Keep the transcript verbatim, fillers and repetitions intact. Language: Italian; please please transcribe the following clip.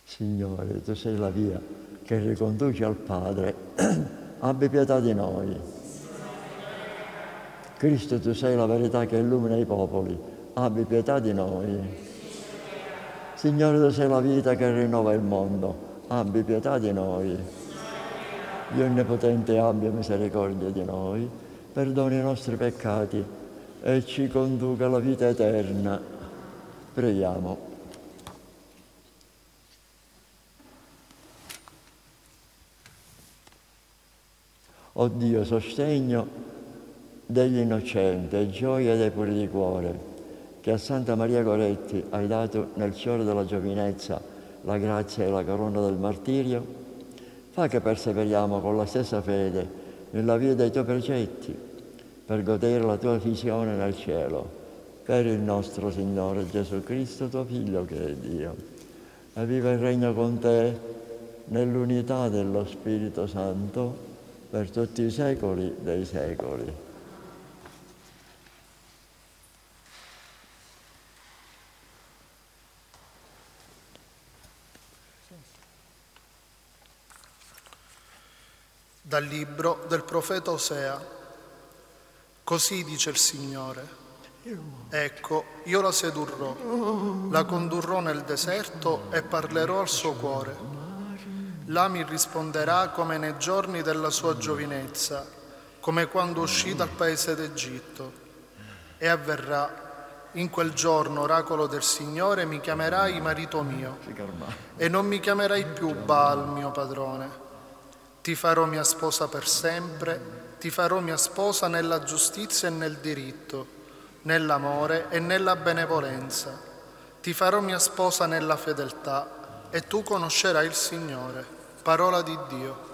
Signore, Tu sei la via che riconduce al Padre. Abbi pietà di noi. Cristo, Tu sei la verità che illumina i popoli. Abbi pietà di noi. Signore, Tu sei la vita che rinnova il mondo. Abbi pietà di noi. Dio Onnipotente, abbia misericordia di noi, perdoni i nostri peccati e ci conduca alla vita eterna. Preghiamo. O Dio, sostegno degli innocenti e gioia dei puri di cuore, che a Santa Maria Goretti hai dato nel fiore della giovinezza la grazia e la corona del martirio, fa che perseveriamo con la stessa fede nella via dei Tuoi precetti, per godere la Tua visione nel cielo, per il nostro Signore Gesù Cristo, Tuo Figlio che è Dio. E viva il regno con Te nell'unità dello Spirito Santo, per tutti i secoli dei secoli. Dal libro del profeta Osea. Così dice il Signore: ecco, io la sedurrò, la condurrò nel deserto e parlerò al suo cuore. Là mi risponderà come nei giorni della sua giovinezza, come quando uscì dal paese d'Egitto. E avverrà, in quel giorno, oracolo del Signore, mi chiamerai marito mio, e non mi chiamerai più Baal, mio padrone. Ti farò mia sposa per sempre, ti farò mia sposa nella giustizia e nel diritto, nell'amore e nella benevolenza. Ti farò mia sposa nella fedeltà, e tu conoscerai il Signore. Parola di Dio.